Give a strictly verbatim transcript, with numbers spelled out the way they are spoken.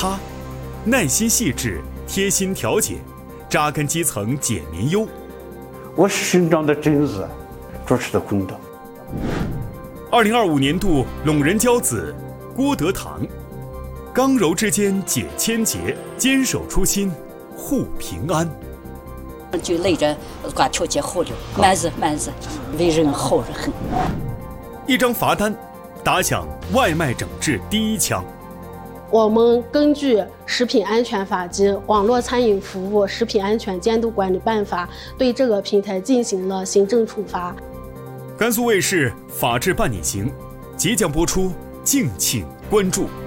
他，耐心细致，贴心调解，扎根基层解民忧。 我是伸张的正义，主持的公道。 二零二五年度陇人骄子郭德堂，刚柔之间解千结，坚守初心护平安。 就累着挂条街好了，蛮子蛮子，为人好得很。 一张罚单，打响外卖整治第一枪。 我们根据《食品安全法》及《网络餐饮服务食品安全监督管理办法》对这个平台进行了行政处罚。 甘肃卫视《法治办你行》即将播出，敬请关注。